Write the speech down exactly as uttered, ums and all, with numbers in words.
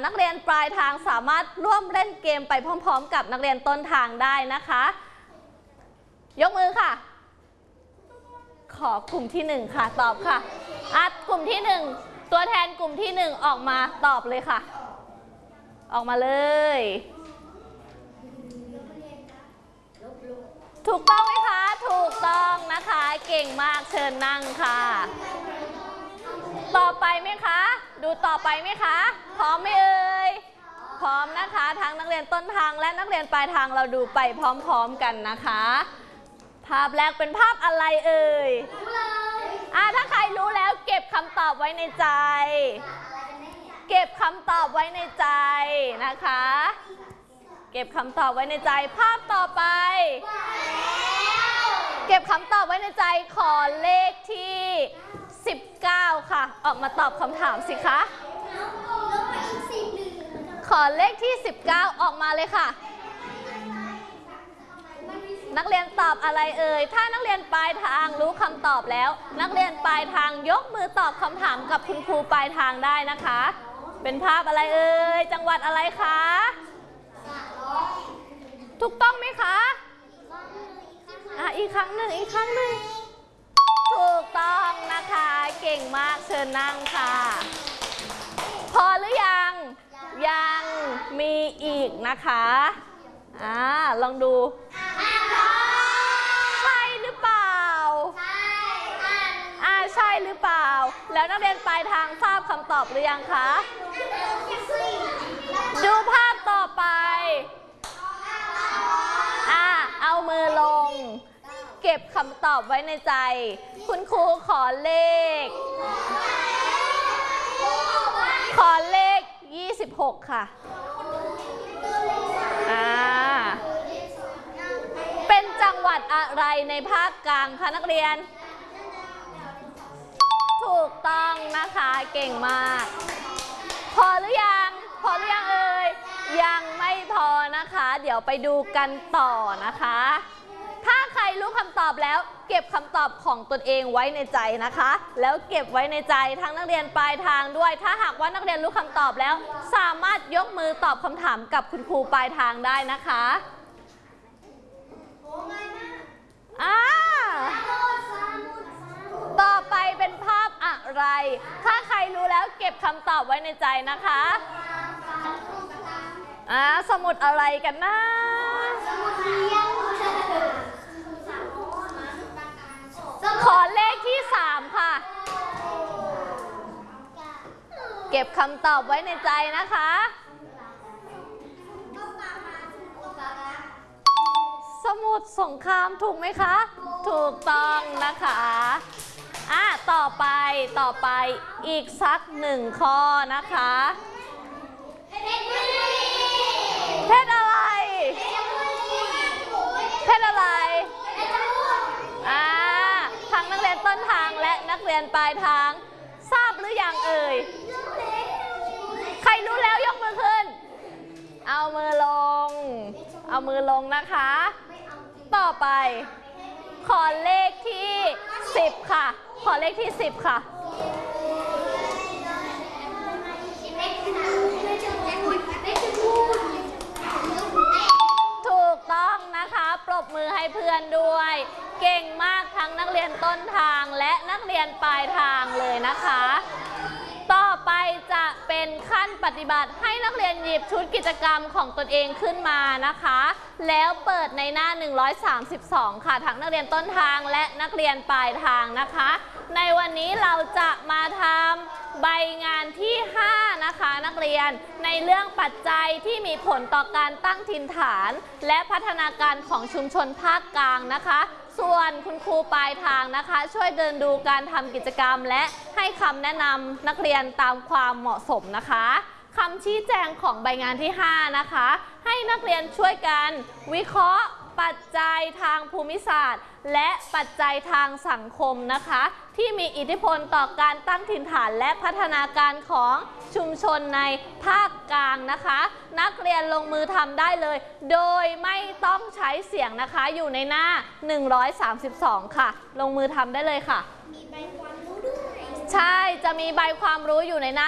นักเรียนปลายทางสามารถร่วมเล่นเกมไปพร้อมๆกับนักเรียนต้นทางได้นะคะยกมือค่ะขอกลุ่มที่หนึ่งค่ะตอบค่ะอ่ะกลุ่มที่หนึ่งตัวแทนกลุ่มที่หนึ่งออกมาตอบเลยค่ะออกมาเลยถูกต้องไหมคะถูกต้องนะคะเก่งมากเชิญนั่งค่ะต่อไปไหมคะดูต่อไปไหมคะพร้อมไหมเอ่ยพร้อมนะคะทั้งนักเรียนต้นทางและนักเรียนปลายทางเราดูไปพร้อมๆกันนะคะภาพแรกเป็นภาพอะไรเอ่ยอ่ะถ้าใครรู้แล้วเก็บคำตอบไว้ในใจเก็บคำตอบไว้ในใจนะคะเก็บคำตอบไว้ในใจภาพต่อไปเก็บคำตอบไว้ในใจขอเลขที่สิบเก้าค่ะออกมาตอบคำถามสิคะขอเลขที่สิบเก้าออกมาเลยค่ะนักเรียนตอบอะไรเอ่ยถ้านักเรียนปลายทางรู้คำตอบแล้วนักเรียนปลายทางยกมือตอบคำถามกับคุณครูปลายทางได้นะคะเป็นภาพอะไรเอ่ยจังหวัดอะไรคะถูกต้องไหมคะอ่ะอีกครั้งหนึ่งอีกครั้งหนึ่งถูกต้องนะคะเก่งมากเชิญนั่งค่ะพอหรือยังยังมีอีกนะคะอ่าลองดูใช่หรือเปล่าอ่าใช่หรือเปล่าแล้วนักเรียนปลายทางทราบคำตอบหรือยังคะดูภาพต่อไปอ่าเอามือลงเก็บคำตอบไว้ในใจคุณครูขอเลขขอเลขยี่สิบหกค่ะอ่าเป็นจังหวัดอะไรในภาคกลางคะนักเรียนถูกต้องนะคะเก่งมากพอหรือยังพอหรือยังเอ่ยยังไม่พอนะคะเดี๋ยวไปดูกันต่อนะคะถ้าใครรู้คำตอบแล้วเก็บคำตอบของตนเองไว้ในใจนะคะแล้วเก็บไว้ในใจทั้งนักเรียนปลายทางด้วยถ้าหากว่านักเรียนรู้คำตอบแล้วสามารถยกมือตอบคำถามกับคุณครูปลายทางได้นะคะอ่าต่อไปเป็นภาพอะไรถ้าใครรู้แล้วเก็บคำตอบไว้ในใจนะคะอ่าสมุดอะไรกันนะขอเลขที่สามค่ะเก็บคำตอบไว้ในใจนะคะสมุทรสงครามถูกไหมคะถูกต้องนะคะอ่ะต่อไปต่อไปอีกสักหนึ่งข้อนะคะเพศอะไรเพศอะไรอ่าทั้งนักเรียนต้นทางและนักเรียนปลายทางทราบหรือยังเอ่ยใครรู้แล้วยกมือขึ้นเอามือลงเอามือลงนะคะต่อไปขอเลขที่สิบค่ะขอเลขที่สิบค่ะถูกต้องนะคะปรบมือให้เพื่อนด้วยเก่งมากทั้งนักเรียนต้นทางและนักเรียนปลายทางเลยนะคะต่อไปจะเป็นขั้นปฏิบัติให้นักเรียนหยิบชุดกิจกรรมของตนเองขึ้นมานะคะแล้วเปิดในหน้าหนึ่งร้อยสามสิบสองค่ะทั้งนักเรียนต้นทางและนักเรียนปลายทางนะคะในวันนี้เราจะมาทำใบงานที่ห้านะคะนักเรียนในเรื่องปัจจัยที่มีผลต่อการตั้งถิ่นฐานและพัฒนาการของชุมชนภาคกลางนะคะส่วนคุณครูปลายทางนะคะช่วยเดินดูการทำกิจกรรมและให้คำแนะนำนักเรียนตามความเหมาะสมนะคะคำชี้แจงของใบงานที่ห้านะคะให้นักเรียนช่วยกันวิเคราะห์ปัจจัยทางภูมิศาสตร์และปัจจัยทางสังคมนะคะที่มีอิทธิพลต่อการตั้งถิ่นฐานและพัฒนาการของชุมชนในภาคกลางนะคะนักเรียนลงมือทำได้เลยโดยไม่ต้องใช้เสียงนะคะอยู่ในหน้าหนึ่งร้อยสามสิบสองค่ะลงมือทำได้เลยค่ะมีใบความรู้ด้วยใช่จะมีใบความรู้อยู่ในหน้า